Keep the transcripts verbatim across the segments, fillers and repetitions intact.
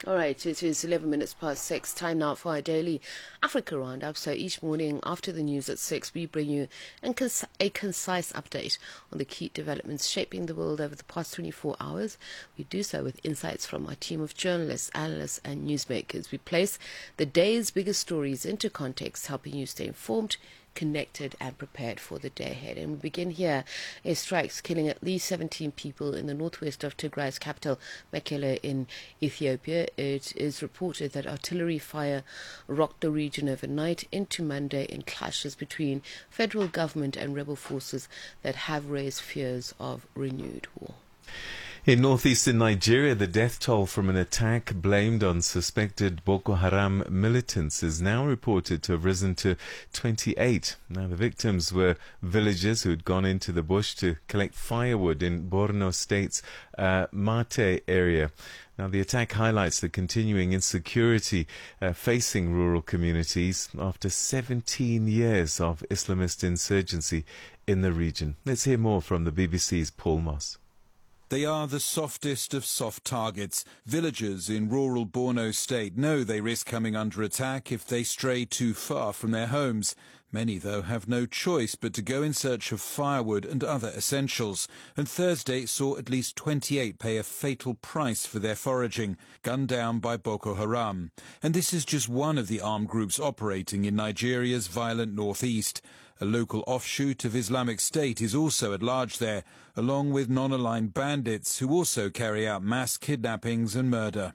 All right, it is eleven minutes past six. Time now for our daily Africa Roundup. So each morning after the news at six, we bring you a concise update on the key developments shaping the world over the past twenty-four hours. We do so with insights from our team of journalists, analysts and newsmakers. We place the day's biggest stories into context, helping you stay informed, connected and prepared for the day ahead. And we begin here. A strikes killing at least seventeen people in the northwest of Tigray's capital, Mekelle, in Ethiopia. It is reported that artillery fire rocked the region overnight into Monday in clashes between federal government and rebel forces that have raised fears of renewed war. In northeastern Nigeria, the death toll from an attack blamed on suspected Boko Haram militants is now reported to have risen to twenty-eight. Now, the victims were villagers who had gone into the bush to collect firewood in Borno State's uh, Mate area. Now, the attack highlights the continuing insecurity uh, facing rural communities after seventeen years of Islamist insurgency in the region. Let's hear more from the B B C's Paul Moss. They are the softest of soft targets. Villagers in rural Borno State know they risk coming under attack if they stray too far from their homes. Many, though, have no choice but to go in search of firewood and other essentials. And Thursday saw at least twenty-eight pay a fatal price for their foraging, gunned down by Boko Haram. And this is just one of the armed groups operating in Nigeria's violent northeast. A local offshoot of Islamic State is also at large there, along with non-aligned bandits who also carry out mass kidnappings and murder.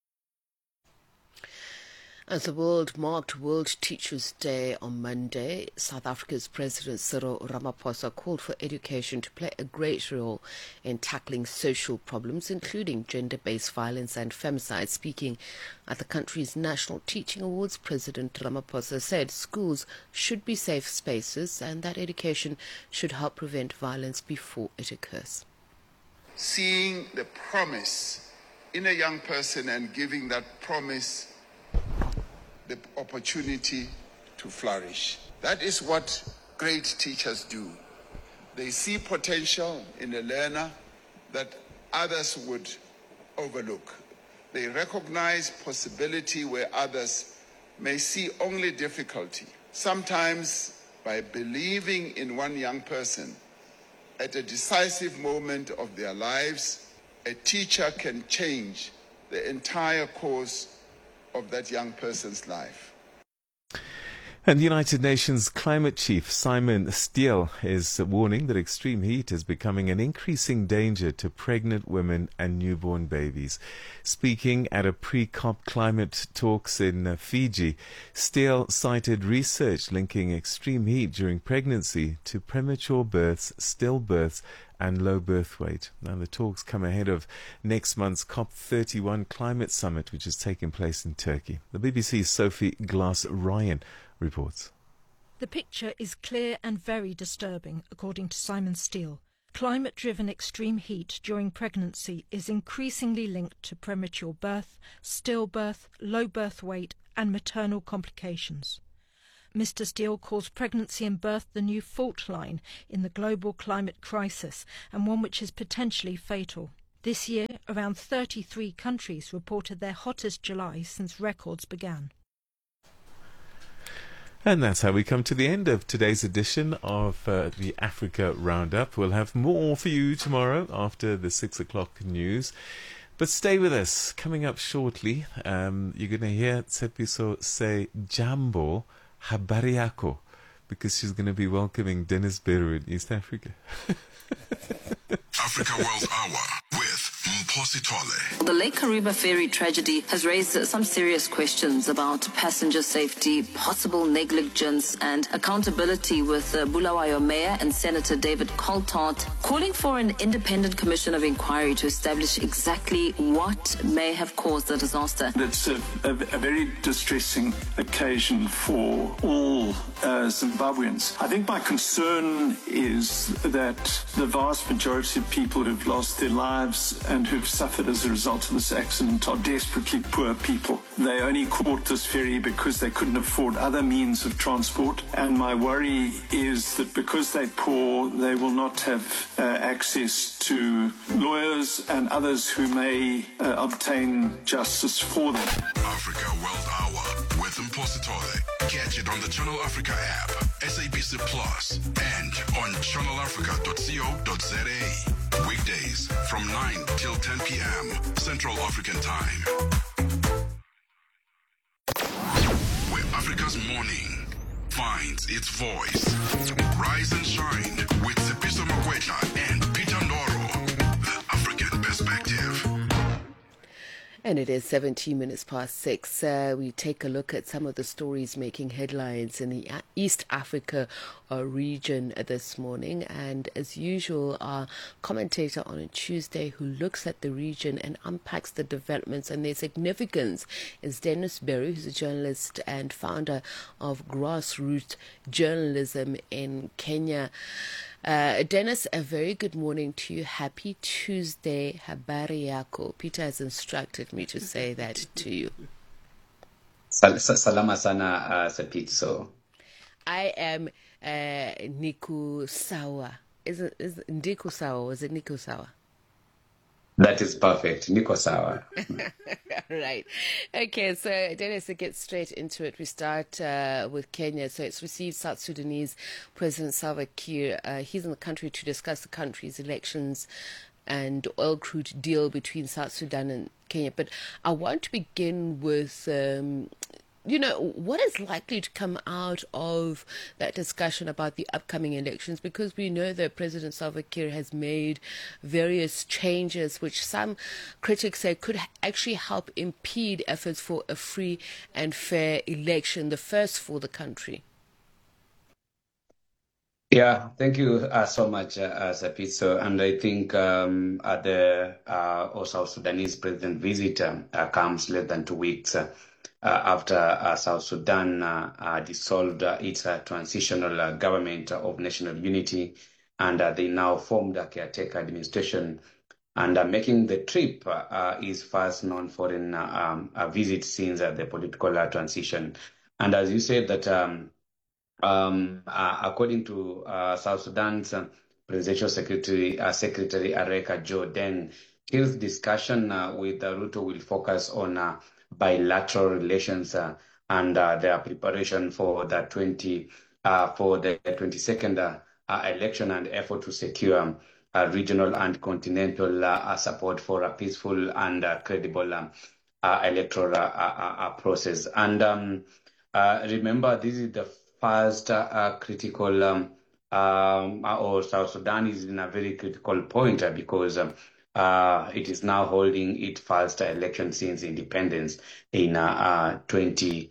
As the world marked World Teachers' Day on Monday, South Africa's President Cyril Ramaphosa called for education to play a great role in tackling social problems, including gender-based violence and femicide. Speaking at the country's National Teaching Awards, President Ramaphosa said schools should be safe spaces and that education should help prevent violence before it occurs. Seeing the promise in a young person and giving that promise the opportunity to flourish. That is what great teachers do. They see potential in a learner that others would overlook. They recognize possibility where others may see only difficulty. Sometimes, by believing in one young person at a decisive moment of their lives, a teacher can change the entire course of that young person's life. And the United Nations climate chief Simon Stiell is warning that extreme heat is becoming an increasing danger to pregnant women and newborn babies. Speaking at a pre-COP climate talks in Fiji, Stiell cited research linking extreme heat during pregnancy to premature births, stillbirths and low birth weight. Now, the talks come ahead of next month's COP thirty-one climate summit, which is taking place in Turkey. The B B C's Sophie Glass-Ryan reports. The picture is clear and very disturbing, according to Simon Stiell. Climate-driven extreme heat during pregnancy is increasingly linked to premature birth, stillbirth, low birth weight and maternal complications. Mister Stiell calls pregnancy and birth the new fault line in the global climate crisis and one which is potentially fatal. This year, around thirty-three countries reported their hottest July since records began. And that's how we come to the end of today's edition of uh, the Africa Roundup. We'll have more for you tomorrow after the six o'clock news. But stay with us. Coming up shortly, um, you're going to hear Tsepiso say Jambo Habari Yako, because she's going to be welcoming Dennis Beru in East Africa. Africa World Hour with Mposi Tole. The Lake Kariba ferry tragedy has raised some serious questions about passenger safety, possible negligence and accountability, with uh, Bulawayo Mayor and Senator David Coltart calling for an independent commission of inquiry to establish exactly what may have caused the disaster. It's a, a, a very distressing occasion for all uh, Zimbabweans. I think my concern is that the vast majority of people who've lost their lives and who've suffered as a result of this accident are desperately poor people. They only caught this ferry because they couldn't afford other means of transport. And my worry is that because they're poor, they will not have uh, access to lawyers and others who may uh, obtain justice for them. Africa World Hour with Mpositole. Catch it on the Channel Africa app, S A B C Plus, and on channel africa dot co dot za. Weekdays from nine till ten p.m. Central African Time. Where Africa's morning finds its voice. Rise and shine with Tsepiso Makwetla and Peter Ndoro. The African Perspective. And it is seventeen minutes past six. Uh, we take a look at some of the stories making headlines in the East Africa uh, region this morning. And as usual, our commentator on a Tuesday who looks at the region and unpacks the developments and their significance is Dennis Berry, who's a journalist and founder of Grassroots Journalism in Kenya. Uh, Dennis, a very good morning to you. Happy Tuesday. Habari yako. Peter has instructed me to say that to you. Sal- salama sana, uh, Sepitso. I am uh, Niku Sawa. Is it is it Ndiku Sawa? Was it Niku Sawa? That is perfect. Niko sawa. Right. Okay, so Dennis, to get straight into it, we start uh, with Kenya. So it's received South Sudanese President Salva Kiir. Uh, he's in the country to discuss the country's elections and oil crude deal between South Sudan and Kenya. But I want to begin with... Um, You know, what is likely to come out of that discussion about the upcoming elections? Because we know that President Salva Kiir has made various changes, which some critics say could actually help impede efforts for a free and fair election, the first for the country. Yeah, thank you uh, so much, uh, Zapitso. And I think um, uh, the uh, South Sudanese president visit um, uh, comes less than two weeks uh, Uh, after uh, South Sudan uh, uh, dissolved uh, its uh, transitional uh, government of national unity, and uh, they now formed a caretaker administration. And uh, making the trip uh, uh, is first known foreign uh, um, a visit since uh, the political uh, transition. And as you said, that um, um, uh, according to uh, South Sudan's uh, Presidential Secretary uh, Secretary Areka Joe Den, his discussion uh, with uh, Ruto will focus on uh, bilateral relations uh, and uh, their preparation for the twenty uh, for the twenty-second uh, uh, election and effort to secure um, uh, regional and continental uh, support for a peaceful and uh, credible um, uh, electoral uh, uh, uh, process. And um, uh, remember, this is the first uh, uh, critical, um, um, or South Sudan is in a very critical point uh, because. Um, Uh, it is now holding its first election since independence in uh, uh, twenty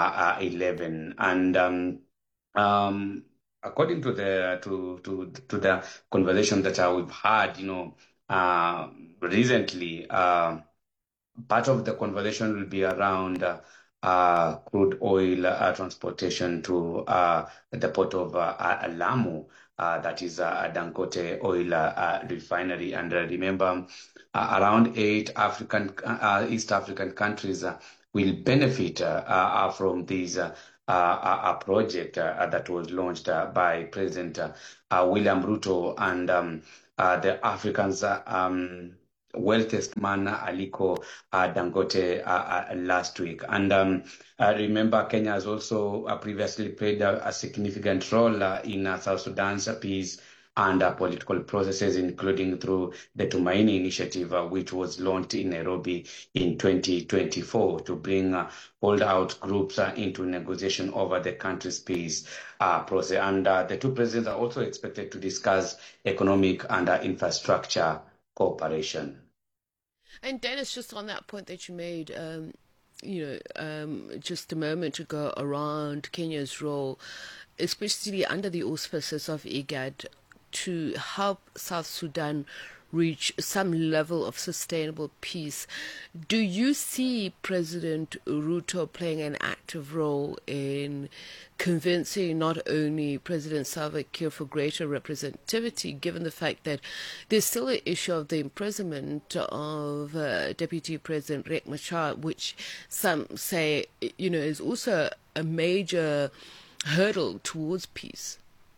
eleven, and um, um, according to the to to to the conversation that uh, we've had, you know, uh, recently, uh, part of the conversation will be around uh, uh, crude oil uh, transportation to uh, the port of uh, Lamu. Uh, that is uh, a Dangote oil uh, refinery. And uh, remember, uh, around eight African, uh, East African countries uh, will benefit uh, uh, from this uh, uh, project uh, that was launched uh, by President uh, uh, William Ruto and um, uh, the Africans. Uh, um, wealthiest man, Aliko uh, Dangote, uh, uh, last week. And um, uh, remember, Kenya has also uh, previously played a, a significant role uh, in uh, South Sudan's uh, peace and uh, political processes, including through the Tumaini Initiative, uh, which was launched in Nairobi in twenty twenty-four to bring uh, hold-out groups uh, into negotiation over the country's peace uh, process. And uh, the two presidents are also expected to discuss economic and uh, infrastructure cooperation. And Dennis, just on that point that you made, um, you know, um, just a moment ago around Kenya's role, especially under the auspices of IGAD, to help South Sudan reach some level of sustainable peace. Do you see President Ruto playing an active role in convincing not only President Salva Kiir for greater representativity, given the fact that there's still an issue of the imprisonment of uh, Deputy President Riek Machar, which some say, you know, is also a major hurdle towards peace?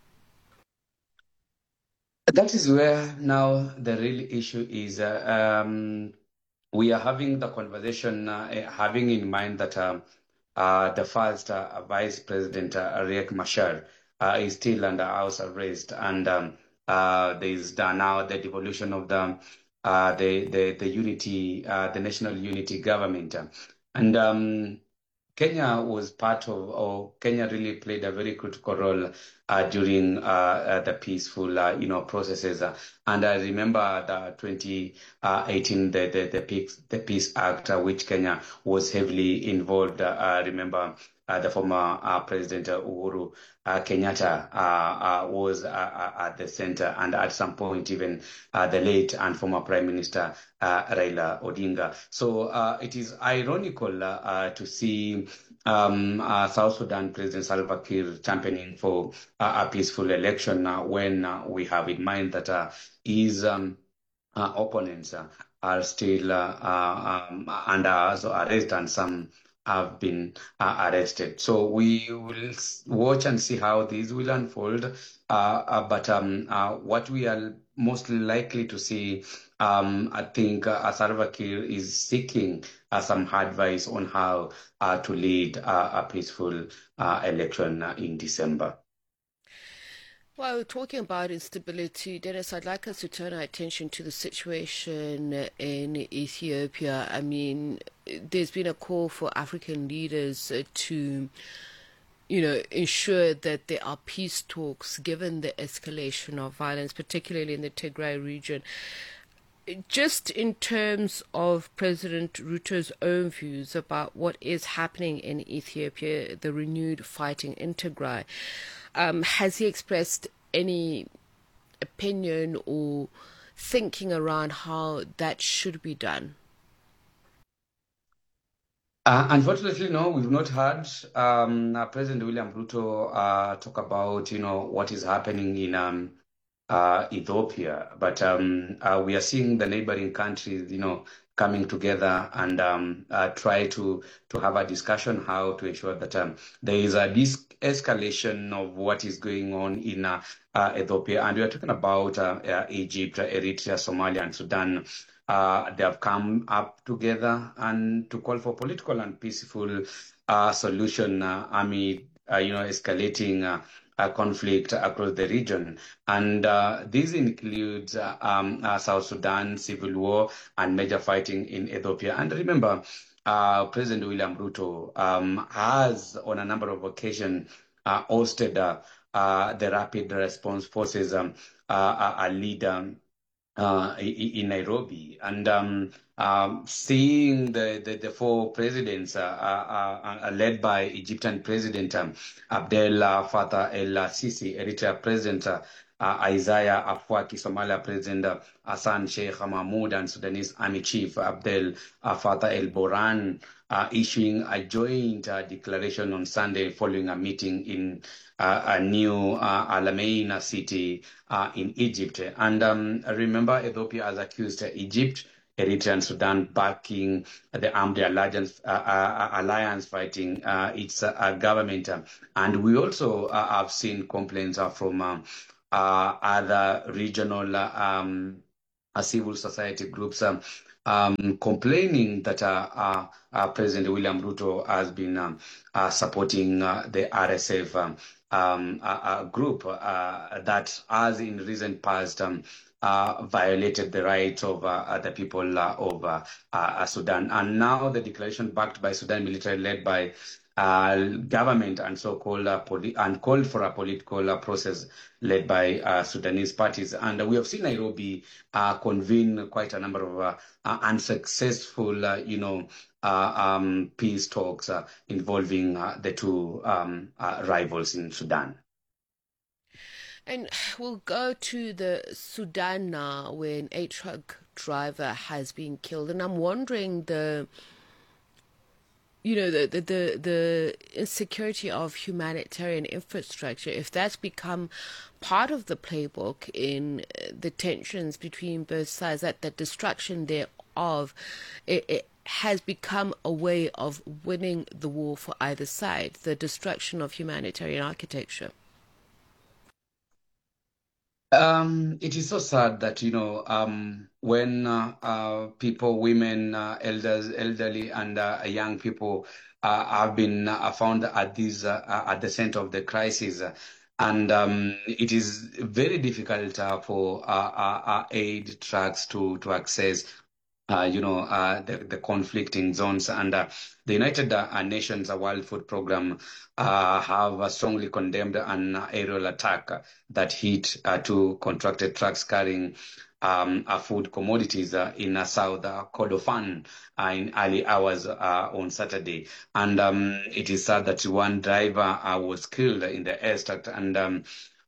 That is where now the real issue is. Uh, um, we are having the conversation, uh, having in mind that um, uh, the first uh, Vice President uh, Riek Machar uh, is still under house arrest, and um, uh, there is now the devolution of the uh, the, the the unity, uh, the national unity government, and. Um, Kenya was part of, or Kenya really played a very critical role uh, during uh, uh, the peaceful, uh, you know, processes. Uh, and I remember the twenty eighteen, the the the Peace, the Peace Act, uh, which Kenya was heavily involved. Uh, I remember uh, the former uh, President uh, Uhuru uh, Kenyatta uh, uh, was uh, at the center, and at some point even uh, the late and former Prime Minister uh, Raila Odinga. So uh, it is ironical uh, uh, to see um, uh, South Sudan President Salva Kiir championing for uh, a peaceful election uh, when uh, we have in mind that uh, his um, uh, opponents uh, are still uh, uh, um, under arrest, and some have been uh, arrested. So we will watch and see how these will unfold. Uh, uh, but um, uh, what we are most likely to see, um, I think uh, Salva Kiir is seeking uh, some advice on how uh, to lead uh, a peaceful uh, election uh, in December. Well, talking about instability, Dennis, I'd like us to turn our attention to the situation in Ethiopia. I mean, there's been a call for African leaders to, you know, ensure that there are peace talks given the escalation of violence, particularly in the Tigray region. Just in terms of President Ruto's own views about what is happening in Ethiopia, the renewed fighting in Tigray, um, has he expressed any opinion or thinking around how that should be done? Uh, unfortunately, no, we've not heard um, uh, President William Ruto uh, talk about, you know, what is happening in um, uh, Ethiopia. But um, uh, we are seeing the neighboring countries, you know, coming together and um, uh, try to to have a discussion how to ensure that um, there is a de-escalation of what is going on in uh, uh, Ethiopia. And we are talking about uh, uh, Egypt, Eritrea, Somalia, and Sudan. Uh, they have come up together and to call for political and peaceful uh, solution uh, amid, uh, you know, escalating uh, uh, conflict across the region. And uh, this includes uh, um, uh, South Sudan, civil war, and major fighting in Ethiopia. And remember, uh, President William Ruto um, has, on a number of occasions, uh, hosted uh, uh, the Rapid Response Forces um, uh, a leader Uh, in Nairobi, and um, um, seeing the, the, the four presidents uh, uh, uh, led by Egyptian President um, Abdel uh, Fattah el-Sisi, Eritrea President uh, uh, Isaiah Afwerki, Somalia President uh, Hassan Sheikh Mahmoud, and Sudanese Army Chief Abdel uh, Fattah el-Burhan uh, issuing a joint uh, declaration on Sunday following a meeting in Uh, a new uh, Al Ain city uh, in Egypt. And um, remember, Ethiopia has accused uh, Egypt, Eritrea, and Sudan backing the armed alliance, uh, uh, alliance fighting uh, its uh, government. And we also uh, have seen complaints uh, from uh, uh, other regional uh, um, uh, civil society groups um, um, complaining that uh, uh, uh, President William Ruto has been um, uh, supporting uh, the R S F um, Um, a, a group uh, that has in recent past um, uh, violated the rights of uh, the people uh, of uh, uh, Sudan. And now the declaration backed by Sudan military led by uh, government and so-called uh, poli- and called for a political uh, process led by uh, Sudanese parties. And uh, we have seen Nairobi uh, convene quite a number of uh, uh, unsuccessful, uh, you know, Uh, um, peace talks uh, involving uh, the two um, uh, rivals in Sudan. And we'll go to the Sudan now, where an a truck driver has been killed. And I'm wondering the, you know, the, the, the, the insecurity of humanitarian infrastructure, if that's become part of the playbook in the tensions between both sides, that the destruction thereof, it, it has become a way of winning the war for either side, the destruction of humanitarian architecture. Um, it is so sad that, you know, um, when uh, uh, people, women, uh, elders, elderly, and uh, young people uh, have been uh, found at these uh, at the center of the crisis, and um, it is very difficult uh, for uh, uh, uh, aid trucks to to access. Uh, you know, uh, the, the conflicting zones. And uh, the United uh, Nations uh, World Food Programme uh, have uh, strongly condemned an aerial attack that hit uh, two contracted trucks carrying um, uh, food commodities uh, in uh, South uh, Kordofan uh, in early hours uh, on Saturday. And um, it is sad that one driver uh, was killed in the airstrike, and um,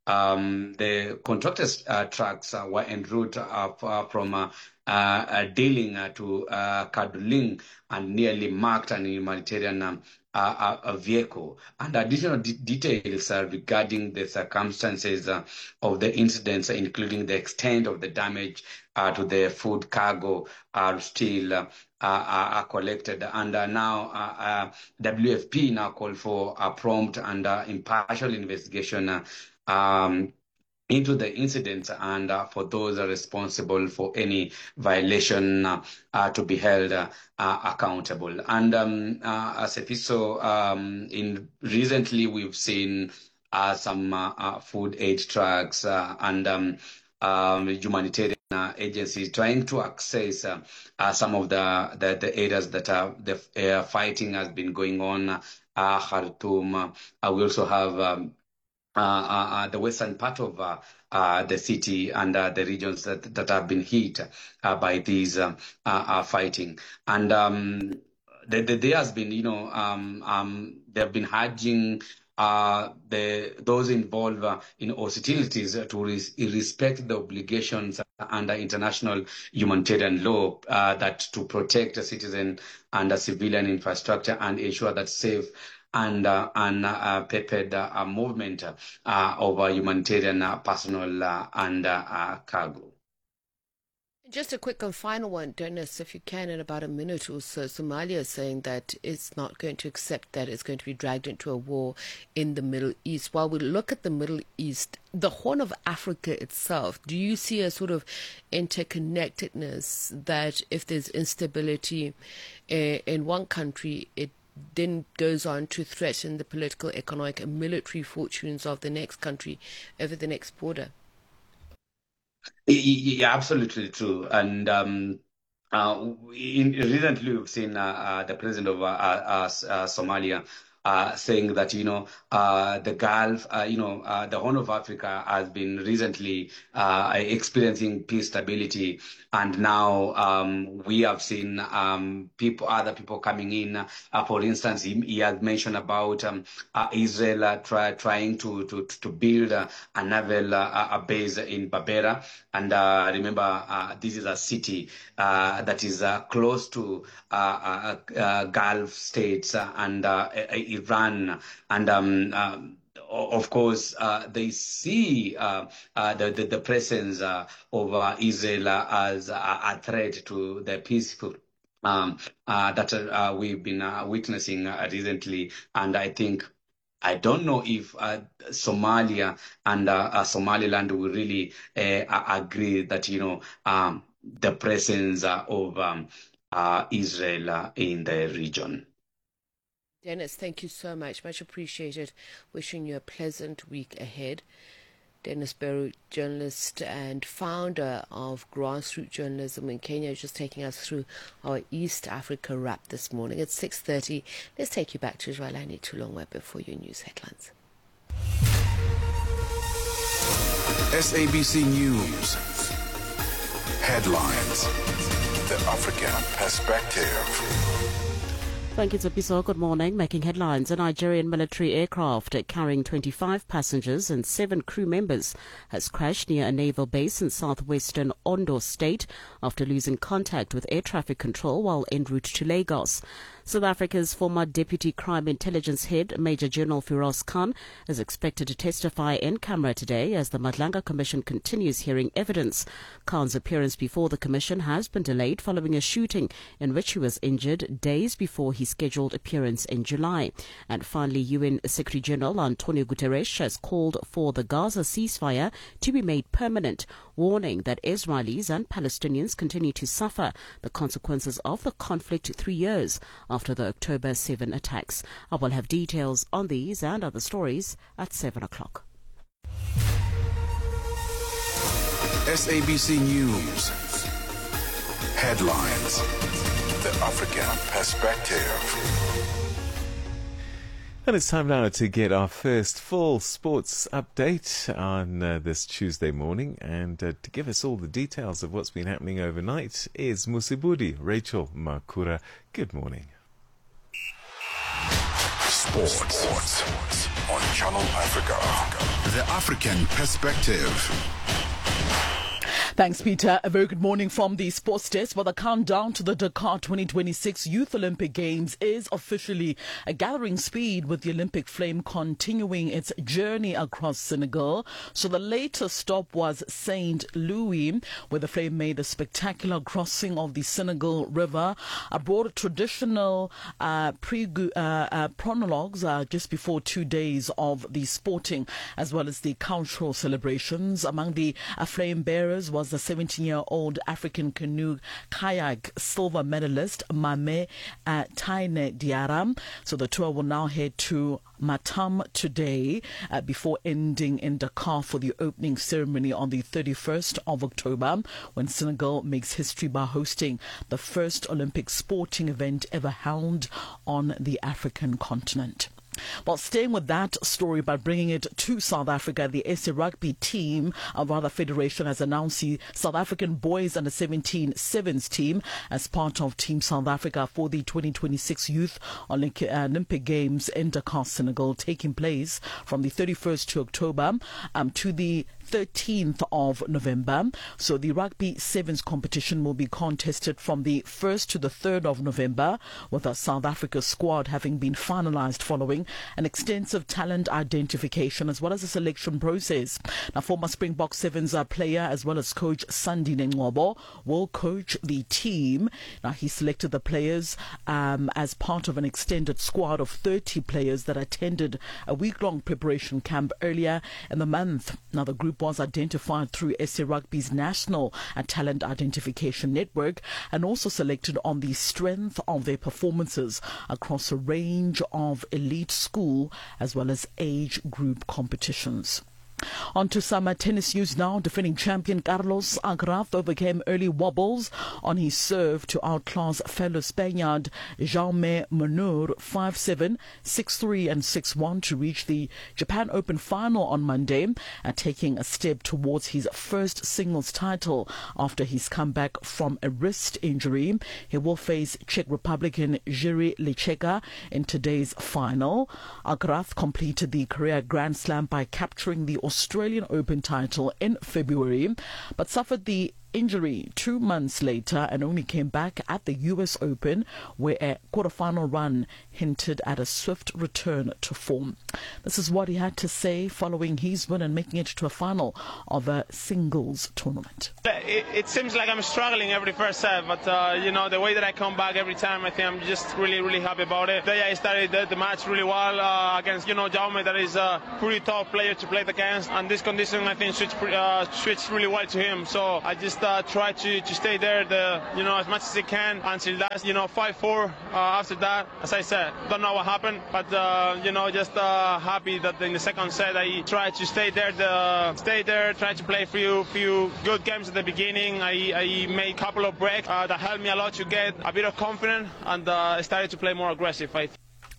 um, the contracted uh, trucks uh, were en route uh, from uh, Uh, uh, dealing uh, to uh, Kaduling, and nearly marked an humanitarian um, uh, uh, vehicle. And additional de- details uh, regarding the circumstances uh, of the incidents, including the extent of the damage uh, to the food cargo, are still uh, uh, are collected. And uh, now uh, uh, W F P now call for a prompt and uh, impartial investigation uh, um, into the incidents, and uh, for those responsible for any violation uh, uh, to be held uh, uh, accountable. And um, uh, as a so um, in recently we've seen uh, some uh, uh, food aid trucks uh, and um, um, humanitarian uh, agencies trying to access uh, uh, some of the, the, the areas that uh, the uh, fighting has been going on. Uh, Khartoum. Uh, we also have um, Uh, uh, uh, the western part of uh, uh, the city and uh, the regions that, that have been hit uh, by these uh, uh, uh, fighting. And um, the, the, there has been, you know, um, um, they have been urging uh, the those involved uh, in hostilities to res- respect the obligations under international humanitarian law uh, that to protect the citizen and the civilian infrastructure and ensure that safe and uh, and uh, prepared uh, movement uh, of uh, humanitarian uh, personnel uh, and uh, uh, cargo. Just a quick and final one, Dennis, if you can, in about a minute or so. Somalia is saying that it's not going to accept that it's going to be dragged into a war in the Middle East. While we look at the Middle East, the Horn of Africa itself, do you see a sort of interconnectedness that if there's instability uh, in one country, it then goes on to threaten the political, economic, and military fortunes of the next country over the next border? Yeah, absolutely true. And um, uh, in, recently we've seen uh, uh, the president of uh, uh, uh, Somalia uh, saying that, you know, uh, the Gulf, uh, you know, uh, the Horn of Africa has been recently uh, experiencing peace stability. And now um, we have seen um, people, other people coming in. Uh, for instance, he, he has mentioned about um, uh, Israel uh, try, trying to, to, to build uh, a naval uh, a base in Berbera. And uh, remember, uh, this is a city uh, that is uh, close to uh, uh, uh, Gulf states uh, and uh, Iran. And um, um, of course, uh, they see uh, uh, the, the, the presence uh, of uh, Israel uh, as a, a threat to the peaceful um, uh, that uh, we've been uh, witnessing uh, recently. And I think I don't know if uh, Somalia and uh, uh, Somaliland will really uh, agree that, you know, um, the presence uh, of um, uh, Israel uh, in the region. Dennis, thank you so much. Much appreciated. Wishing you a pleasant week ahead. Dennis Beru, journalist and founder of Grassroots Journalism in Kenya, just taking us through our East Africa wrap this morning at six thirty. Let's take you back to Zwailani Tulongwe for your news headlines. S A B C News. Headlines. The African Perspective. Thank you, Tsepiso. Good morning. Making headlines, a Nigerian military aircraft carrying twenty-five passengers and seven crew members has crashed near a naval base in southwestern Ondo State after losing contact with air traffic control while en route to Lagos. South Africa's former Deputy Crime Intelligence Head, Major General Firoz Khan, is expected to testify in camera today as the Madlanga Commission continues hearing evidence. Khan's appearance before the Commission has been delayed following a shooting in which he was injured days before his scheduled appearance in July. And finally, U N Secretary General Antonio Guterres has called for the Gaza ceasefire to be made permanent, warning that Israelis and Palestinians continue to suffer the consequences of the conflict three years after the October seventh attacks. I will have details on these and other stories at seven o'clock. S A B C News. Headlines. The African Perspective. And it's time now to get our first full sports update on uh, this Tuesday morning. And uh, to give us all the details of what's been happening overnight is Musibudi Rachel Makura. Good morning. Sports. Sports on Channel Africa. The African Perspective. Thanks, Peter. A very good morning from the Sports Desk. Well, the countdown to the Dakar twenty twenty-six Youth Olympic Games is officially gathering speed, with the Olympic flame continuing its journey across Senegal. So the latest stop was Saint Louis, where the flame made a spectacular crossing of the Senegal River, aboard traditional uh, pre uh, uh, prologues uh, just before two days of the sporting as well as the cultural celebrations. Among the uh, flame bearers was the seventeen-year-old African canoe kayak silver medalist Mame uh, Taine Diarra. So the tour will now head to Matam today uh, before ending in Dakar for the opening ceremony on the thirty-first of October, when Senegal makes history by hosting the first Olympic sporting event ever held on the African continent. Well, staying with that story by bringing it to South Africa, the S A Rugby team, or rather federation, has announced the South African boys under seventeen sevens team as part of Team South Africa for the twenty twenty-six Youth Olympic Games in Dakar, Senegal, taking place from the thirty-first to October um, to the thirteenth of November. So the Rugby Sevens competition will be contested from the first to the third of November, with a South Africa squad having been finalized following an extensive talent identification as well as a selection process. Now, former Springbok Sevens uh, player as well as coach Sandile Ngcobo will coach the team. Now, he selected the players um, as part of an extended squad of thirty players that attended a week-long preparation camp earlier in the month. Now, the group was identified through S A Rugby's National uh, Talent Identification Network and also selected on the strength of their performances across a range of elite school as well as age group competitions. On to summer tennis news now. Defending champion Carlos Alcaraz overcame early wobbles on his serve to outclass fellow Spaniard Jaume Munir five seven, six three and six one to reach the Japan Open final on Monday, uh, taking a step towards his first singles title after his comeback from a wrist injury. He will face Czech Republican Jiří Lečeka in today's final. Alcaraz completed the career Grand Slam by capturing the Australian Open title in February, but suffered the injury two months later and only came back at the U S Open, where a quarterfinal run hinted at a swift return to form. This is what he had to say following his win and making it to a final of a singles tournament. It, it seems like I'm struggling every first set, but uh, you know, the way that I come back every time, I think I'm just really, really happy about it. Today I started the, the match really well uh, against, you know, Jaume, that is a pretty tough player to play against, and this condition I think switched, uh, switched really well to him. So I just Uh, try to, to stay there, the you know, as much as I can until that's, you know, five four. Uh, after that, as I said, don't know what happened, but uh, you know, just uh, happy that in the second set I tried to stay there, the stay there, try to play a few few good games at the beginning. I, I made a couple of breaks uh, that helped me a lot to get a bit of confidence, and uh, I started to play more aggressive, I think.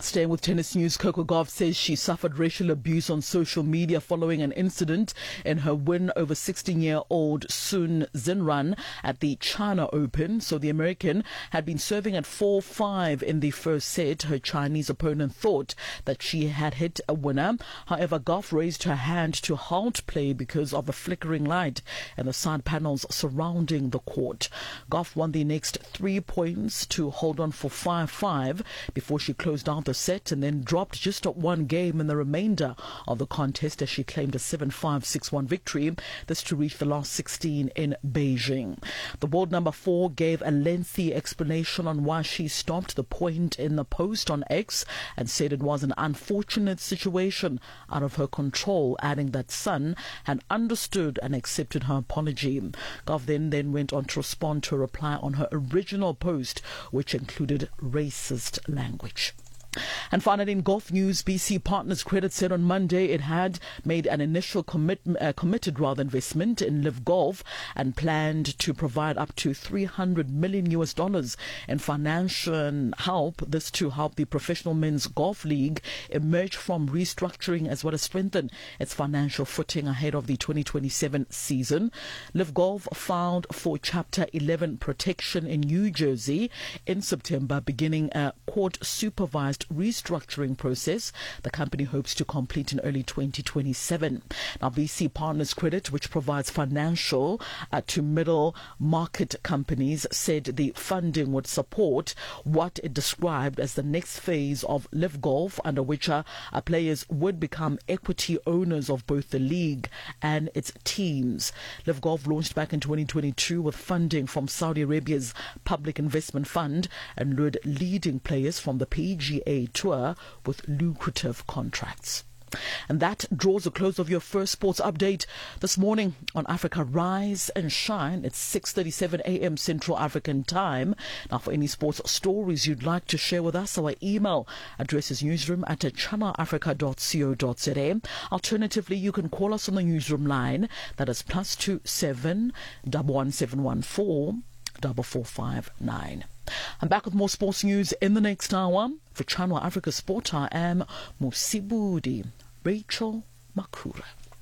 Staying with tennis news, Coco Gauff says she suffered racial abuse on social media following an incident in her win over sixteen-year-old Sun Xinran at the China Open. So the American had been serving at four five in the first set. Her Chinese opponent thought that she had hit a winner. However, Gauff raised her hand to halt play because of a flickering light and the side panels surrounding the court. Gauff won the next three points to hold on for five five before she closed out the set and then dropped just at one game in the remainder of the contest as she claimed a seven five six one victory. This to reach the last sixteen in Beijing. The world number four gave a lengthy explanation on why she stopped the point in the post on X and said it was an unfortunate situation out of her control, adding that Sun had understood and accepted her apology. Gauff then, then went on to respond to a reply on her original post, which included racist language. And finally, in golf news, B C Partners Credit said on Monday it had made an initial commit, uh, committed rather investment in Live Golf and planned to provide up to three hundred million U S dollars in financial help. This to help the Professional Men's Golf League emerge from restructuring as well as strengthen its financial footing ahead of the twenty twenty-seven season. Live Golf filed for Chapter eleven protection in New Jersey in September, beginning a court-supervised restructuring process the company hopes to complete in early twenty twenty-seven. Now, B C Partners Credit, which provides financial uh, to middle market companies, said the funding would support what it described as the next phase of Live Golf, under which uh, uh, players would become equity owners of both the league and its teams. Live Golf launched back in twenty twenty-two with funding from Saudi Arabia's Public Investment Fund and lured leading players from the P G A Tour with lucrative contracts. And that draws a close of your first sports update this morning on Africa Rise and Shine. It's six thirty-seven a.m. Central African Time. Now, for any sports stories you'd like to share with us, our email address is newsroom at channel africa dot co dot za. Alternatively, you can call us on the newsroom line. That is plus two seven one one seven one four four four five nine. I'm back with more sports news in the next hour. For Channel Africa Sport, I am Musibudi Rachel Makura.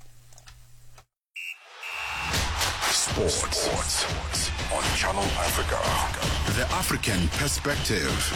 Sports. Sports on Channel Africa. The African perspective.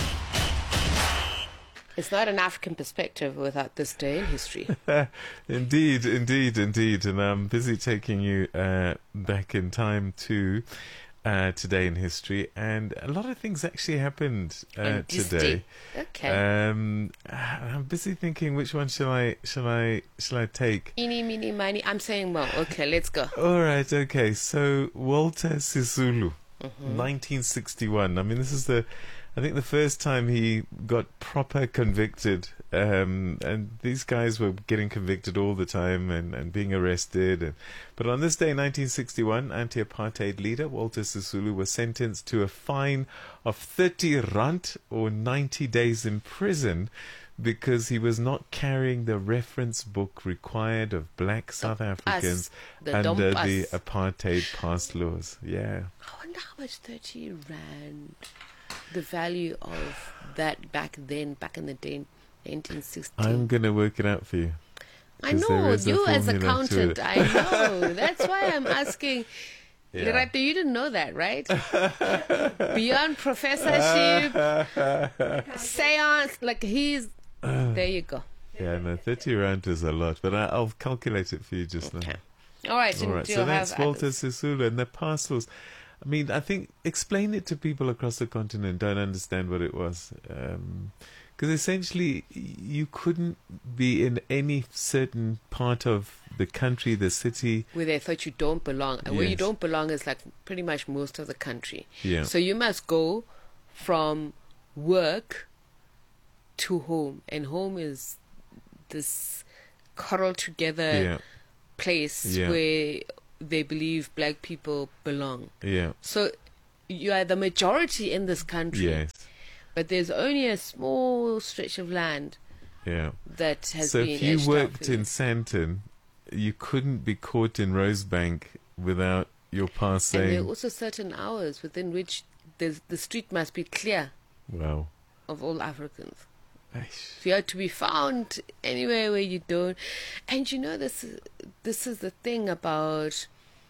It's not an African perspective without this day in history. Indeed, indeed, indeed. And I'm busy taking you uh, back in time too. Uh, today in history, and a lot of things actually happened uh, today. Okay. Um, I'm busy thinking which one shall I shall I shall I take? Eeny, meeny, miny. I'm saying well. Okay, let's go. All right. Okay. So Walter Sisulu, mm-hmm. nineteen sixty-one. I mean, this is the, I think the first time he got proper convicted. Um, and these guys were getting convicted all the time and, and being arrested. And, but on this day, nineteen sixty-one, anti-apartheid leader Walter Sisulu was sentenced to a fine of thirty rand or ninety days in prison because he was not carrying the reference book required of black South Africans the under dump the us. apartheid pass laws. Yeah. I wonder how much thirty rand, the value of that back then, back in the day, nineteen sixty. I'm going to work it out for you. I know, you as accountant, I know. That's why I'm asking. Yeah. Lerato, you didn't know that, right? Beyond professorship, seance, like he's, there you go. Yeah, no, thirty rand is a lot, but I, I'll calculate it for you just okay. now. All right, All right. do So you that's have Walter others? Sisulu and the parcels. I mean, I think explain it to people across the continent don't understand what it was. Um, Because essentially, you couldn't be in any certain part of the country, the city, where they thought you don't belong. And yes. where you don't belong is like pretty much most of the country. Yeah. So you must go from work to home. And home is this curled together yeah. place Yeah. where they believe black people belong. Yeah. So you are the majority in this country. Yes. But there's only a small stretch of land Yeah. that has so been if you etched out worked for you. in Sandton, you couldn't be caught in Rosebank without your pass And there saying, are also certain hours within which the the street must be clear wow. of all Africans. If you are to be found anywhere where you don't, and you know this, this is the thing about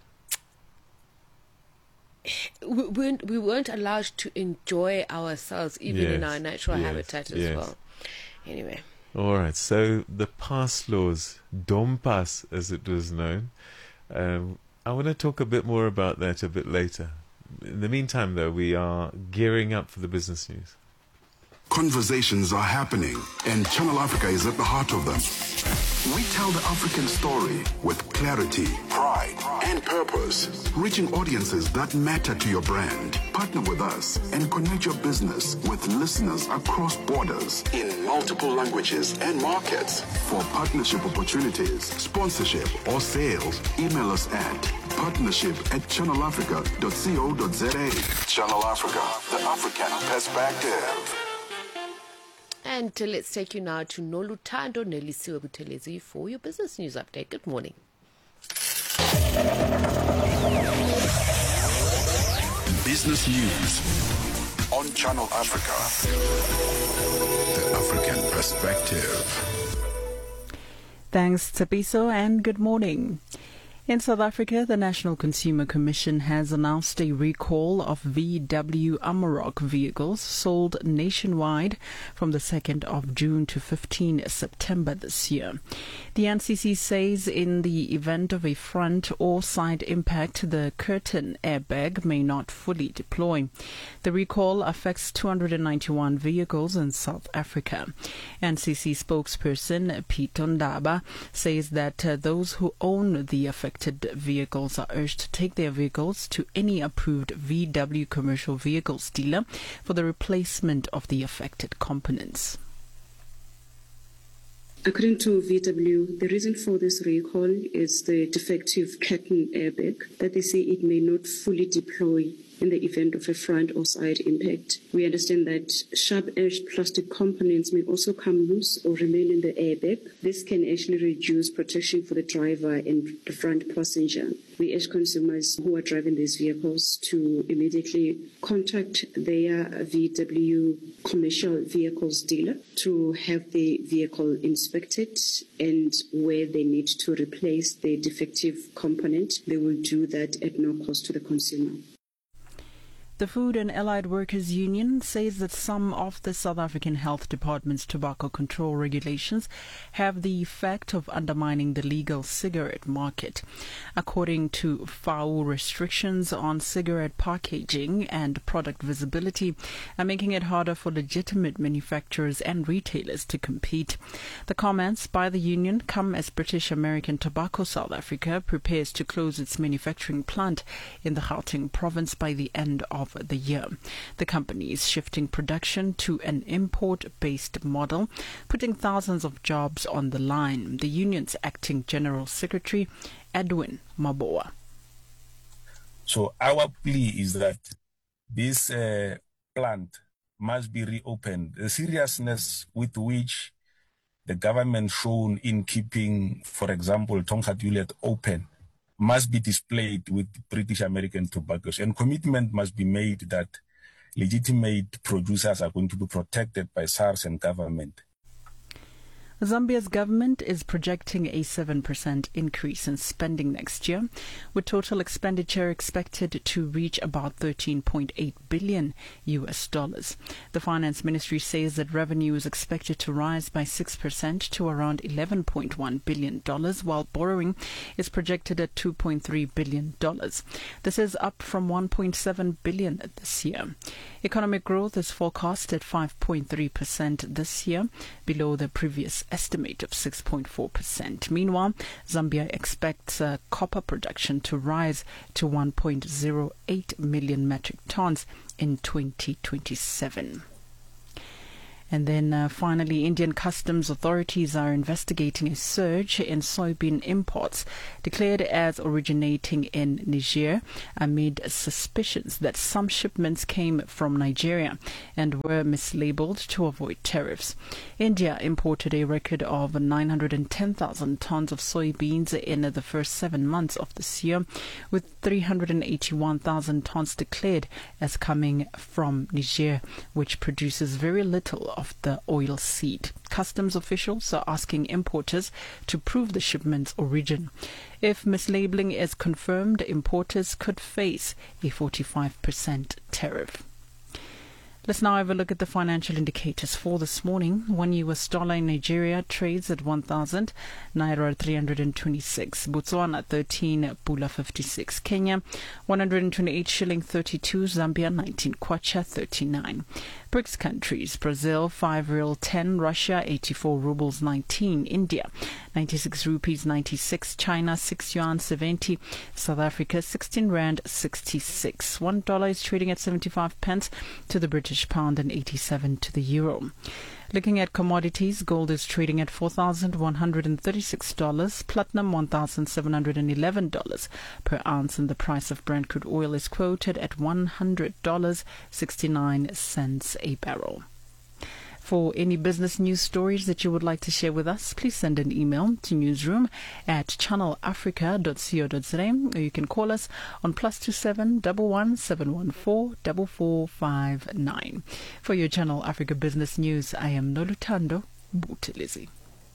we weren't we weren't allowed to enjoy ourselves even yes. in our natural yes. habitat as yes. well. Anyway. All right. So the pass laws, Dompas as it was known. Um, I want to talk a bit more about that a bit later. In the meantime, though, we are gearing up for the business news. Conversations are happening, and Channel Africa is at the heart of them. We tell the African story with clarity, pride, and purpose, reaching audiences that matter to your brand. Partner with us and connect your business with listeners across borders in multiple languages and markets. For partnership opportunities, sponsorship, or sales, email us at partnership at channel africa dot co dot za. Channel Africa, the African perspective. And uh, let's take you now to Noluthando Nelisiwe Buthelezi for your business news update. Good morning. Business news on Channel Africa. The African perspective. Thanks, Tsepiso, and good morning. In South Africa, the National Consumer Commission has announced a recall of V W Amarok vehicles sold nationwide from the second of June to fifteenth of September this year. The N C C says in the event of a front or side impact, the curtain airbag may not fully deploy. The recall affects two hundred ninety-one vehicles in South Africa. N C C spokesperson Pito Ndaba says that uh, those who own the affected vehicles are urged to take their vehicles to any approved V W commercial vehicles dealer for the replacement of the affected components. According to V W, the reason for this recall is the defective curtain airbag that they say it may not fully deploy in the event of a front or side impact. We understand that sharp-edged plastic components may also come loose or remain in the airbag. This can actually reduce protection for the driver and the front passenger. We urge consumers who are driving these vehicles to immediately contact their V W commercial vehicles dealer to have the vehicle inspected, and where they need to replace the defective component, they will do that at no cost to the consumer. The Food and Allied Workers Union says that some of the South African Health Department's tobacco control regulations have the effect of undermining the legal cigarette market. According to F A O, restrictions on cigarette packaging and product visibility are making it harder for legitimate manufacturers and retailers to compete. The comments by the union come as British American Tobacco South Africa prepares to close its manufacturing plant in the Gauteng province by the end of the year. The company is shifting production to an import-based model, putting thousands of jobs on the line. The union's acting general secretary, Edwin Maboa. So our plea is that this uh, plant must be reopened. The seriousness with which the government shown in keeping, for example, Tongaat Hulett open must be displayed with British American tobaccos, and commitment must be made that legitimate producers are going to be protected by SARS and government. Zambia's government is projecting a seven percent increase in spending next year, with total expenditure expected to reach about thirteen point eight billion U S dollars. The finance ministry says that revenue is expected to rise by six percent to around eleven point one billion dollars, while borrowing is projected at two point three billion dollars. This is up from one point seven billion dollars this year. Economic growth is forecast at five point three percent this year, below the previous estimate of six point four percent. Meanwhile, Zambia expects uh, copper production to rise to one point zero eight million metric tons in twenty twenty-seven. And then uh, finally, Indian customs authorities are investigating a surge in soybean imports declared as originating in Niger amid suspicions that some shipments came from Nigeria and were mislabeled to avoid tariffs. India imported a record of nine hundred ten thousand tons of soybeans in the first seven months of this year, with three hundred eighty-one thousand tons declared as coming from Niger, which produces very little of the oil seed. Customs officials are asking importers to prove the shipment's origin. If mislabeling is confirmed, importers could face a forty-five percent tariff. Let's now have a look at the financial indicators for this morning. One U S dollar in Nigeria trades at one thousand Naira three hundred twenty-six, Botswana thirteen Pula fifty-six, Kenya one hundred twenty-eight shilling thirty-two, Zambia nineteen Kwacha thirty-nine. BRICS countries, Brazil five real ten, Russia eighty-four rubles nineteen, India ninety-six rupees ninety-six, China six yuan seventy, South Africa sixteen rand sixty-six. One dollar is trading at seventy-five pence to the British pound and eighty-seven to the euro. Looking at commodities, gold is trading at four thousand one hundred thirty-six dollars, platinum one thousand seven hundred eleven dollars per ounce, and the price of Brent crude oil is quoted at one hundred dollars and sixty-nine cents a barrel. For any business news stories that you would like to share with us, please send an email to newsroom at channel africa dot co dot za, or you can call us on plus two seven one one seven one four four four five nine. For your Channel Africa Business News, I am Nolutando Buthelezi.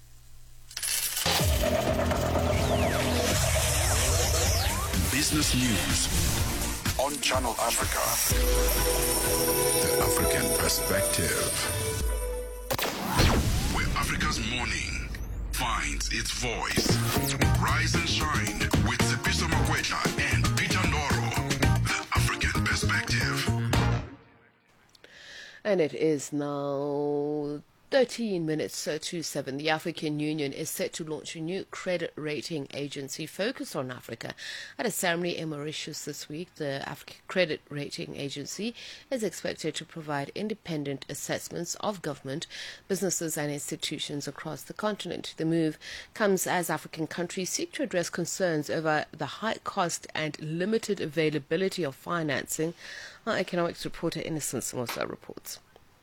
Business news on Channel Africa. The African perspective. Where Africa's morning finds its voice. Rise and shine with Tsepiso Makwetla and Peter Ndoro. The African perspective. And it is now thirteen minutes to seven. The African Union is set to launch a new credit rating agency focused on Africa. At a ceremony in Mauritius this week, the African Credit Rating Agency is expected to provide independent assessments of government, businesses and institutions across the continent. The move comes as African countries seek to address concerns over the high cost and limited availability of financing. Our economics reporter Innocent Samosa reports.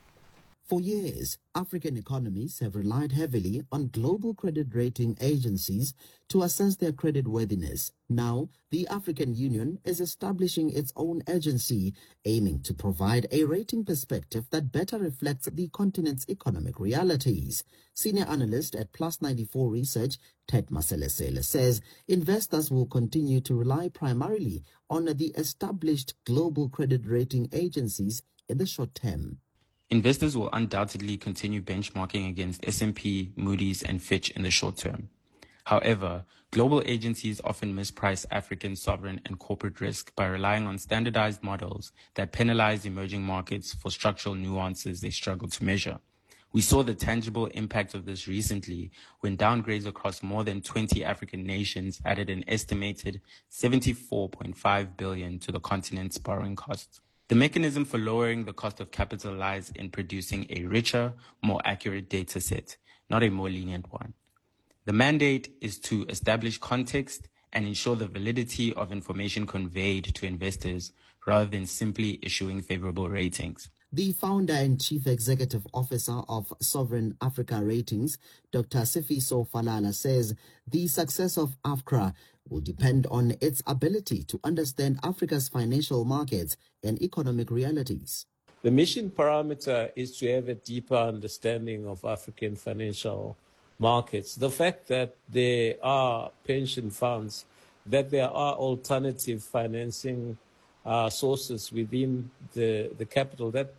For years, African economies have relied heavily on global credit rating agencies to assess their creditworthiness. Now, the African Union is establishing its own agency, aiming to provide a rating perspective that better reflects the continent's economic realities. Senior analyst at Plus ninety-four Research, Ted Maselesele, says investors will continue to rely primarily on the established global credit rating agencies in the short term. Investors will undoubtedly continue benchmarking against S and P, Moody's, and Fitch in the short term. However, global agencies often misprice African sovereign and corporate risk by relying on standardized models that penalize emerging markets for structural nuances they struggle to measure. We saw the tangible impact of this recently when downgrades across more than twenty African nations added an estimated seventy-four point five billion dollars to the continent's borrowing costs. The mechanism for lowering the cost of capital lies in producing a richer, more accurate data set, not a more lenient one. The mandate is to establish context and ensure the validity of information conveyed to investors rather than simply issuing favorable ratings. The founder and chief executive officer of Sovereign Africa Ratings, Doctor Sifiso Falala, says the success of AFCRA will depend on its ability to understand Africa's financial markets and economic realities. The mission parameter is to have a deeper understanding of African financial markets. The fact that there are pension funds, that there are alternative financing uh, sources within the, the capital, that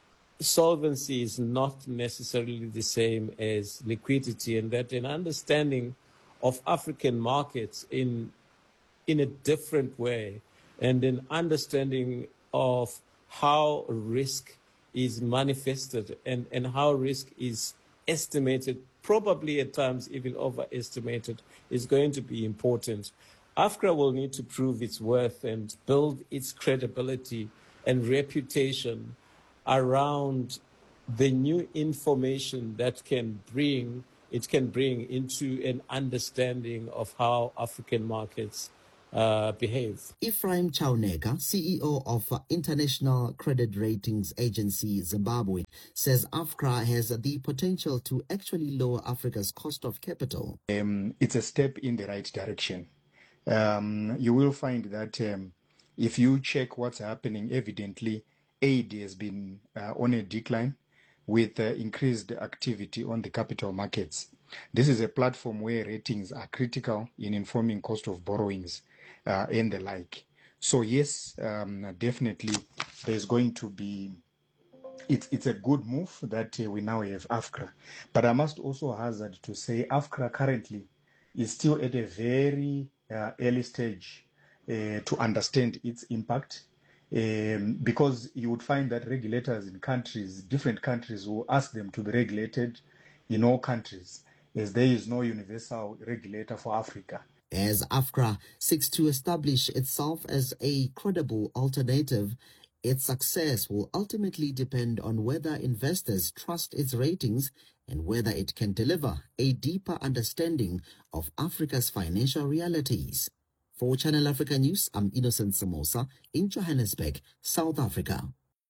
solvency is not necessarily the same as liquidity, and that an understanding of African markets in in a different way, and an understanding of how risk is manifested and, and how risk is estimated, probably at times even overestimated, is going to be important. AFCRA will need to prove its worth and build its credibility and reputation around the new information that can bring it can bring into an understanding of how African markets uh, behave. Ephraim Chauneka, C E O of International Credit Ratings Agency Zimbabwe, says AFCRA has the potential to actually lower Africa's cost of capital. Um, it's a step in the right direction. Um, you will find that um, if you check what's happening, evidently aid has been uh, on a decline. with uh, increased activity on the capital markets. This is a platform where ratings are critical in informing cost of borrowings uh, and the like. So yes, um, definitely there's going to be, it's, it's a good move that uh, we now have AFCRA. But I must also hazard to say AFCRA currently is still at a very uh, early stage uh, to understand its impact. Um, because you would find that regulators in countries, different countries, will ask them to be regulated in all countries, as there is no universal regulator for Africa. As AFCRA seeks to establish itself as a credible alternative, its success will ultimately depend on whether investors trust its ratings and whether it can deliver a deeper understanding of Africa's financial realities. For Channel Africa News, I'm Innocent Samosa in Johannesburg, South Africa.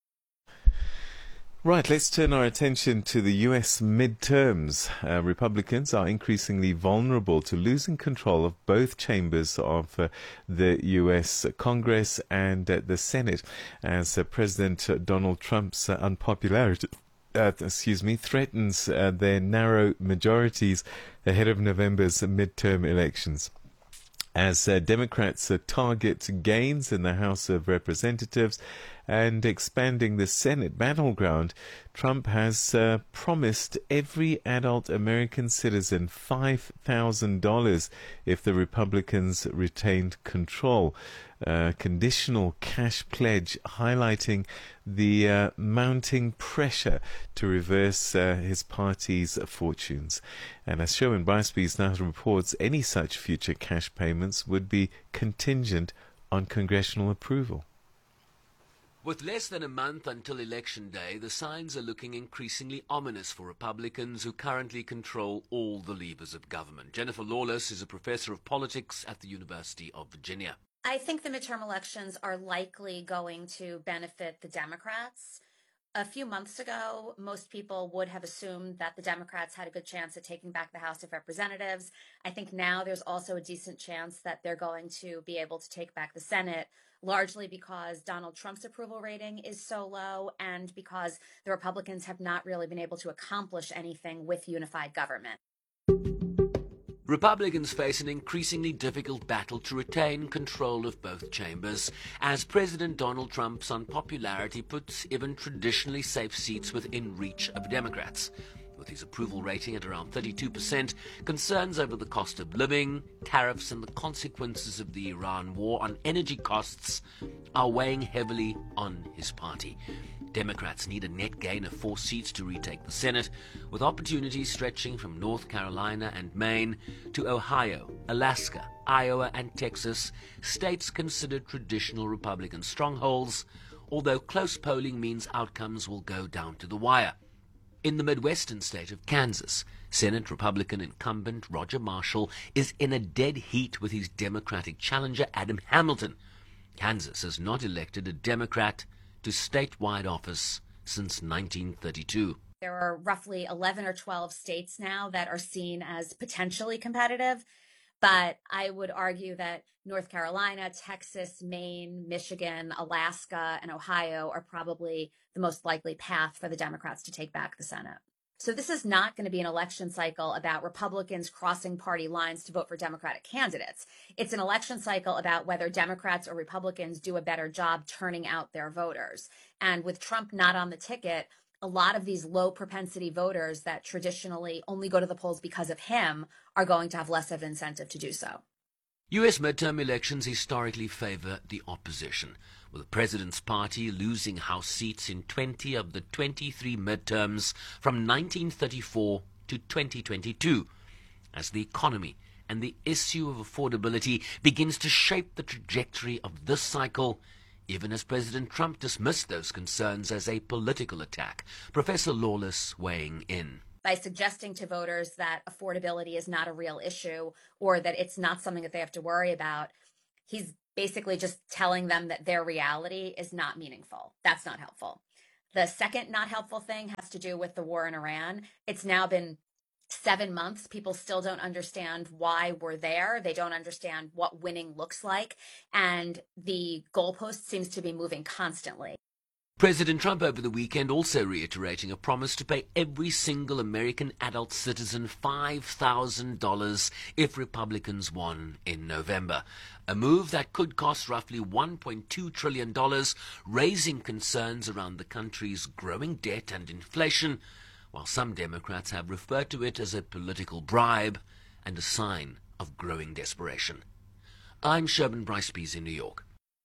Right, let's turn our attention to the U S midterms. Uh, Republicans are increasingly vulnerable to losing control of both chambers of uh, the U S Congress and uh, the Senate, as uh, President Donald Trump's uh, unpopularity Uh, excuse me, threatens uh, their narrow majorities ahead of November's midterm elections. As uh, Democrats uh, target gains in the House of Representatives and expanding the Senate battleground, Trump has uh, promised every adult American citizen five thousand dollars if the Republicans retained control. Uh, conditional cash pledge highlighting the uh, mounting pressure to reverse uh, his party's fortunes. And as Sherwin Brycebees now reports, any such future cash payments would be contingent on congressional approval. With less than a month until Election Day, the signs are looking increasingly ominous for Republicans who currently control all the levers of government. Jennifer Lawless is a professor of politics at the University of Virginia. I think the midterm elections are likely going to benefit the Democrats. A few months ago, most people would have assumed that the Democrats had a good chance at taking back the House of Representatives. I think now there's also a decent chance that they're going to be able to take back the Senate, largely because Donald Trump's approval rating is so low and because the Republicans have not really been able to accomplish anything with unified government. Republicans face an increasingly difficult battle to retain control of both chambers, as President Donald Trump's unpopularity puts even traditionally safe seats within reach of Democrats. With his approval rating at around thirty-two percent, concerns over the cost of living, tariffs and the consequences of the Iran war on energy costs are weighing heavily on his party. Democrats need a net gain of four seats to retake the Senate, with opportunities stretching from North Carolina and Maine to Ohio, Alaska, Iowa and Texas, states considered traditional Republican strongholds, although close polling means outcomes will go down to the wire. In the Midwestern state of Kansas, Senate Republican incumbent Roger Marshall is in a dead heat with his Democratic challenger Adam Hamilton. Kansas has not elected a Democrat to statewide office since nineteen thirty-two. There are roughly eleven or twelve states now that are seen as potentially competitive, but I would argue that North Carolina, Texas, Maine, Michigan, Alaska, and Ohio are probably the most likely path for the Democrats to take back the Senate. So this is not going to be an election cycle about Republicans crossing party lines to vote for Democratic candidates. It's an election cycle about whether Democrats or Republicans do a better job turning out their voters. And with Trump not on the ticket, a lot of these low propensity voters that traditionally only go to the polls because of him are going to have less of an incentive to do so. U S midterm elections historically favor the opposition, with the president's party losing House seats in twenty of the twenty-three midterms from nineteen thirty-four to twenty twenty-two, as the economy and the issue of affordability begins to shape the trajectory of this cycle, even as President Trump dismissed those concerns as a political attack. Professor Lawless weighing in. By suggesting to voters that affordability is not a real issue or that it's not something that they have to worry about, he's basically just telling them that their reality is not meaningful. That's not helpful. The second not helpful thing has to do with the war in Iran. It's now been seven months. People still don't understand why we're there. They don't understand what winning looks like. And the goalpost seems to be moving constantly. President Trump over the weekend also reiterating a promise to pay every single American adult citizen five thousand dollars if Republicans won in November. A move that could cost roughly one point two trillion dollars, raising concerns around the country's growing debt and inflation, while some Democrats have referred to it as a political bribe and a sign of growing desperation. I'm Sherman Bryce-Pease in New York.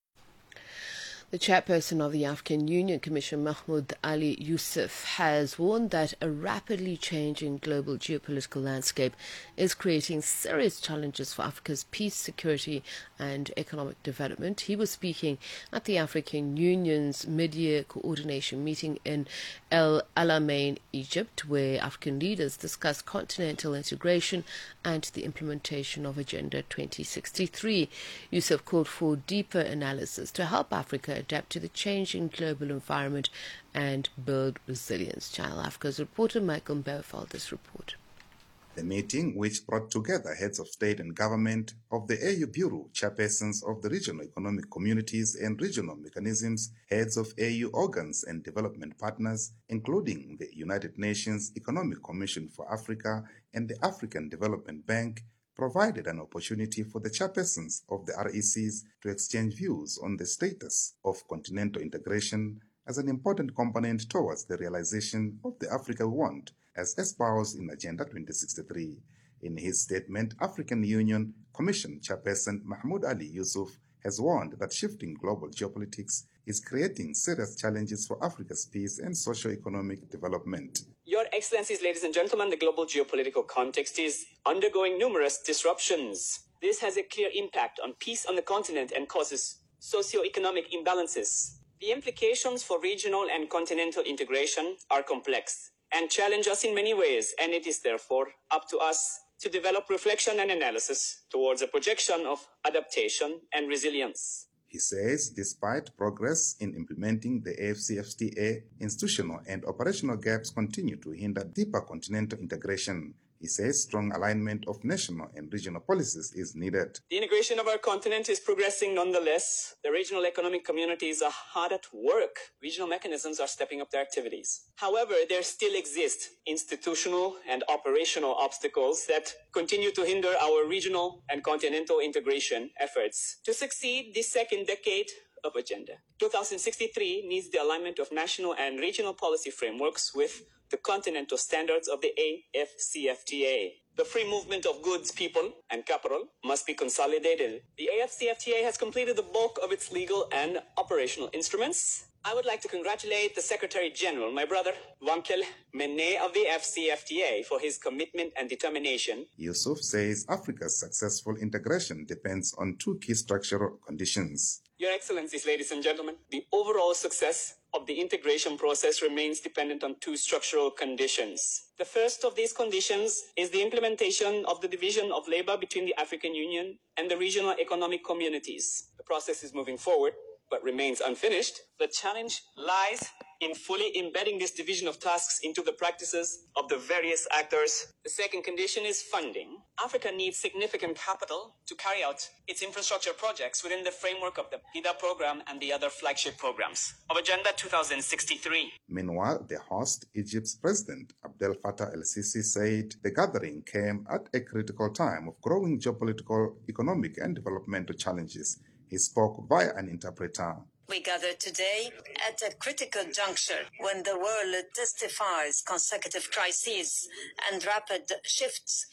The chairperson of the African Union Commission, Mahmoud Ali Yusuf, has warned that a rapidly changing global geopolitical landscape is creating serious challenges for Africa's peace, security and economic development. He was speaking at the African Union's mid-year coordination meeting in El Alamein, Egypt, where African leaders discussed continental integration and the implementation of Agenda twenty sixty-three. Yusuf called for deeper analysis to help Africa adapt to the changing global environment and build resilience. Channel Africa's reporter Michael Mbeo filed this report. The meeting, which brought together heads of state and government of the A U Bureau, chairpersons of the regional economic communities and regional mechanisms, heads of A U organs and development partners, including the United Nations Economic Commission for Africa and the African Development Bank, provided an opportunity for the chairpersons of the R E Cs to exchange views on the status of continental integration as an important component towards the realization of the Africa we want, as espoused in Agenda twenty sixty-three. In his statement, African Union Commission Chairperson Mahmoud Ali Yusuf has warned that shifting global geopolitics is creating serious challenges for Africa's peace and socio-economic development. Your Excellencies, ladies and gentlemen, the global geopolitical context is undergoing numerous disruptions. This has a clear impact on peace on the continent and causes socio-economic imbalances. The implications for regional and continental integration are complex and challenge us in many ways, and it is therefore up to us to develop reflection and analysis towards a projection of adaptation and resilience. He says despite progress in implementing the A F C F T A, institutional and operational gaps continue to hinder deeper continental integration. He says strong alignment of national and regional policies is needed. The integration of our continent is progressing nonetheless. The regional economic communities are hard at work. Regional mechanisms are stepping up their activities. However, there still exist institutional and operational obstacles that continue to hinder our regional and continental integration efforts. To succeed this second decade of Agenda twenty sixty-three needs the alignment of national and regional policy frameworks with the continental standards of the A F C F T A. The free movement of goods, people, and capital must be consolidated. The A F C F T A has completed the bulk of its legal and operational instruments. I would like to congratulate the Secretary General, my brother, Wankel Mene of the F C F T A, for his commitment and determination. Yusuf says Africa's successful integration depends on two key structural conditions. Your Excellencies, ladies and gentlemen, the overall success of the integration process remains dependent on two structural conditions. The first of these conditions is the implementation of the division of labor between the African Union and the regional economic communities. The process is moving forward, but remains unfinished. The challenge lies in fully embedding this division of tasks into the practices of the various actors. The second condition is funding. Africa needs significant capital to carry out its infrastructure projects within the framework of the P I D A program and the other flagship programs of Agenda twenty sixty-three. Meanwhile, the host, Egypt's President Abdel Fattah el-Sisi, said the gathering came at a critical time of growing geopolitical, economic and developmental challenges. He spoke via an interpreter. We gather today at a critical juncture when the world testifies consecutive crises and rapid shifts,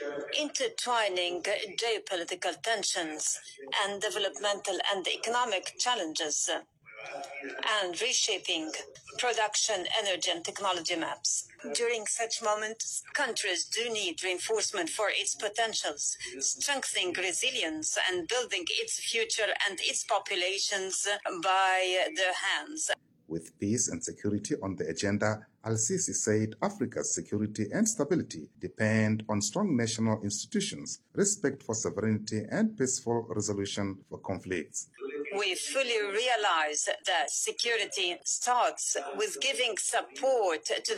intertwining geopolitical tensions and developmental and economic challenges, and reshaping production, energy and technology maps. During such moments, countries do need reinforcement for its potentials, strengthening resilience and building its future and its populations by their hands. With peace and security on the agenda, al-Sisi said Africa's security and stability depend on strong national institutions, respect for sovereignty and peaceful resolution for conflicts. We fully realize that security starts with giving support to